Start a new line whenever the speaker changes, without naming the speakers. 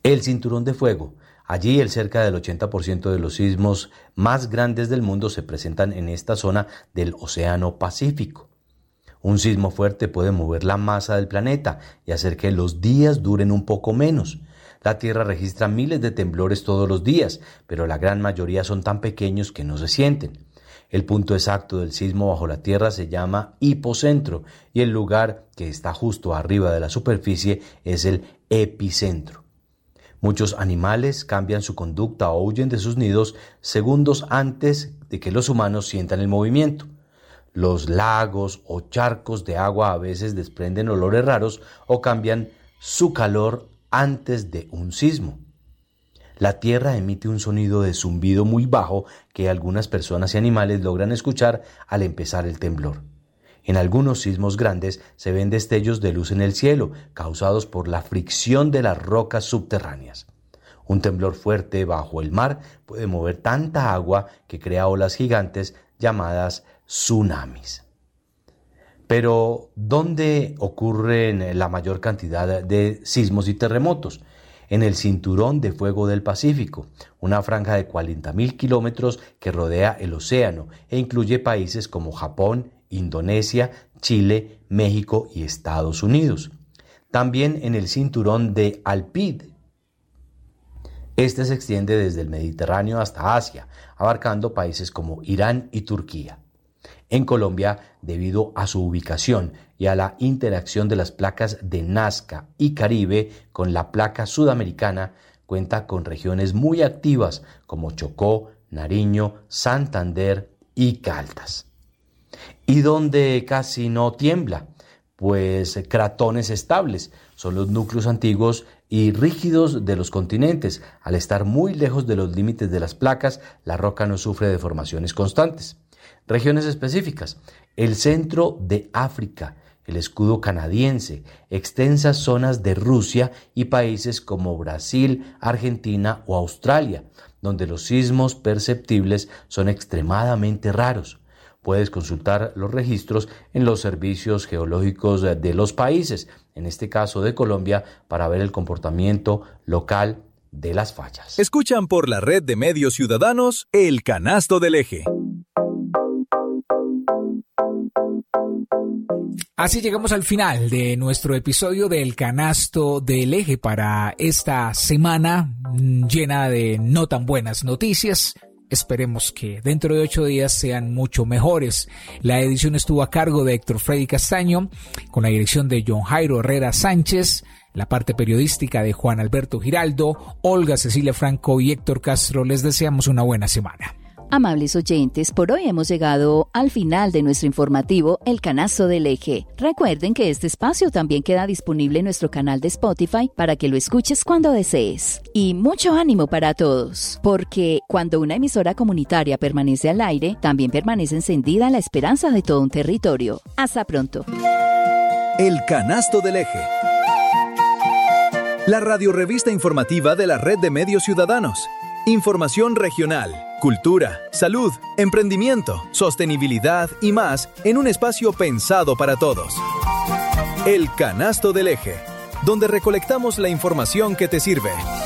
El cinturón de fuego. Allí el cerca del 80% de los sismos más grandes del mundo se presentan en esta zona del Océano Pacífico. Un sismo fuerte puede mover la masa del planeta y hacer que los días duren un poco menos. La Tierra registra miles de temblores todos los días, pero la gran mayoría son tan pequeños que no se sienten. El punto exacto del sismo bajo la Tierra se llama hipocentro y el lugar que está justo arriba de la superficie es el epicentro. Muchos animales cambian su conducta o huyen de sus nidos segundos antes de que los humanos sientan el movimiento. Los lagos o charcos de agua a veces desprenden olores raros o cambian su calor antes de un sismo. La Tierra emite un sonido de zumbido muy bajo que algunas personas y animales logran escuchar al empezar el temblor. En algunos sismos grandes se ven destellos de luz en el cielo, causados por la fricción de las rocas subterráneas. Un temblor fuerte bajo el mar puede mover tanta agua que crea olas gigantes llamadas tsunamis. Pero, ¿dónde ocurren la mayor cantidad de sismos y terremotos? En el cinturón de fuego del Pacífico, una franja de 40.000 kilómetros que rodea el océano e incluye países como Japón, Indonesia, Chile, México y Estados Unidos. También en el cinturón de Alpide. Este se extiende desde el Mediterráneo hasta Asia, abarcando países como Irán y Turquía. En Colombia, debido a su ubicación y a la interacción de las placas de Nazca y Caribe con la placa sudamericana, cuenta con regiones muy activas como Chocó, Nariño, Santander y Caldas. ¿Y donde casi no tiembla? Pues cratones estables, son los núcleos antiguos y rígidos de los continentes. Al estar muy lejos de los límites de las placas, la roca no sufre deformaciones constantes. Regiones específicas: el centro de África, el escudo canadiense, extensas zonas de Rusia y países como Brasil, Argentina o Australia, donde los sismos perceptibles son extremadamente raros. Puedes consultar los registros en los servicios geológicos de los países, en este caso de Colombia, para ver el comportamiento local de las fallas.
Escuchan por la red de medios ciudadanos El Canasto del Eje.
Así llegamos al final de nuestro episodio del Canasto del Eje para esta semana llena de no tan buenas noticias. Esperemos que dentro de 8 días sean mucho mejores. La edición estuvo a cargo de Héctor Freddy Castaño, con la dirección de John Jairo Herrera Sánchez, la parte periodística de Juan Alberto Giraldo, Olga Cecilia Franco y Héctor Castro. Les deseamos una buena semana.
Amables oyentes, por hoy hemos llegado al final de nuestro informativo El Canasto del Eje. Recuerden que este espacio también queda disponible en nuestro canal de Spotify para que lo escuches cuando desees. Y mucho ánimo para todos, porque cuando una emisora comunitaria permanece al aire, también permanece encendida la esperanza de todo un territorio. Hasta pronto.
El Canasto del Eje. La radiorrevista informativa de la Red de Medios Ciudadanos. Información regional, cultura, salud, emprendimiento, sostenibilidad y más en un espacio pensado para todos. El Canasto del Eje, donde recolectamos la información que te sirve.